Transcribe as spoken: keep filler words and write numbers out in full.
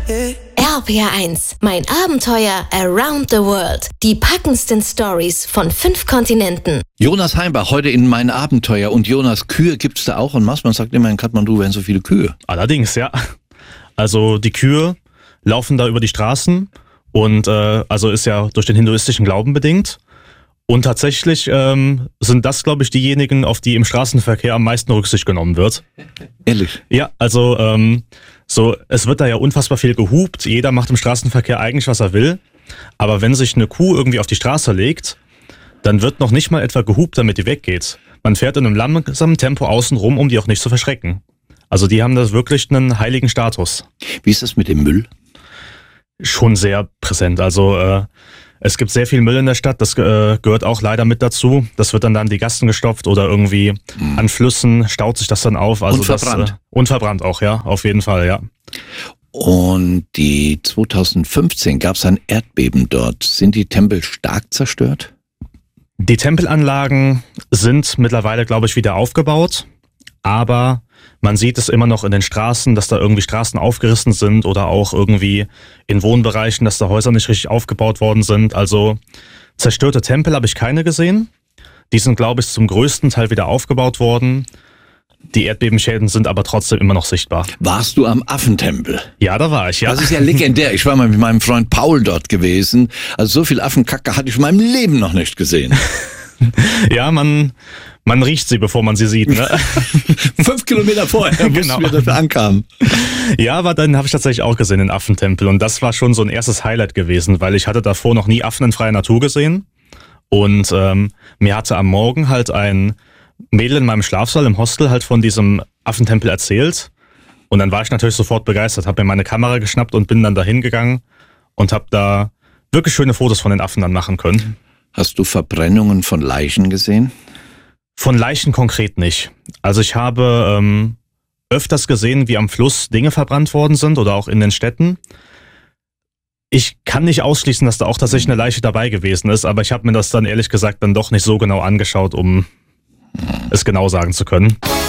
R P R eins, mein Abenteuer around the world. Die packendsten Stories von fünf Kontinenten. Jonas Heimbach, heute in Mein Abenteuer. Und Jonas, Kühe gibt's da auch? Und man sagt immer, in Kathmandu wären so viele Kühe. Allerdings, ja. Also die Kühe laufen da über die Straßen und äh, also ist ja durch den hinduistischen Glauben bedingt. Und tatsächlich ähm, sind das, glaube ich, diejenigen, auf die im Straßenverkehr am meisten Rücksicht genommen wird. Ehrlich? Ja, also ähm, so, es wird da ja unfassbar viel gehupt. Jeder macht im Straßenverkehr eigentlich, was er will. Aber wenn sich eine Kuh irgendwie auf die Straße legt, dann wird noch nicht mal etwa gehupt, damit die weggeht. Man fährt in einem langsamen Tempo außen rum, um die auch nicht zu verschrecken. Also die haben da wirklich einen heiligen Status. Wie ist das mit dem Müll? Schon sehr präsent. Also äh, es gibt sehr viel Müll in der Stadt, das äh, gehört auch leider mit dazu. Das wird dann da in die Gassen gestopft oder irgendwie mhm. an Flüssen staut sich das dann auf. Also und verbrannt. Das, äh, und verbrannt auch, ja, auf jeden Fall, ja. Und die zweitausendfünfzehn gab es ein Erdbeben dort. Sind die Tempel stark zerstört? Die Tempelanlagen sind mittlerweile, glaube ich, wieder aufgebaut. Aber man sieht es immer noch in den Straßen, dass da irgendwie Straßen aufgerissen sind oder auch irgendwie in Wohnbereichen, dass da Häuser nicht richtig aufgebaut worden sind. Also zerstörte Tempel habe ich keine gesehen. Die sind, glaube ich, zum größten Teil wieder aufgebaut worden. Die Erdbebenschäden sind aber trotzdem immer noch sichtbar. Warst du am Affentempel? Ja, da war ich, ja. Das ist ja legendär. Ich war mal mit meinem Freund Paul dort gewesen. Also so viel Affenkacke hatte ich in meinem Leben noch nicht gesehen. Ja, man... Man riecht sie, bevor man sie sieht, ne? Fünf Kilometer vorher, genau. bis wir dafür ankamen. Ja, aber dann habe ich tatsächlich auch gesehen, den Affentempel. Und das war schon so ein erstes Highlight gewesen, weil ich hatte davor noch nie Affen in freier Natur gesehen. Und ähm, mir hatte am Morgen halt ein Mädel in meinem Schlafsaal im Hostel halt von diesem Affentempel erzählt. Und dann war ich natürlich sofort begeistert, habe mir meine Kamera geschnappt und bin dann da hingegangen und habe da wirklich schöne Fotos von den Affen dann machen können. Hast du Verbrennungen von Leichen gesehen? Von Leichen konkret nicht. Also ich habe ähm, öfters gesehen, wie am Fluss Dinge verbrannt worden sind oder auch in den Städten. Ich kann nicht ausschließen, dass da auch tatsächlich eine Leiche dabei gewesen ist, aber ich habe mir das dann ehrlich gesagt dann doch nicht so genau angeschaut, um es genau sagen zu können.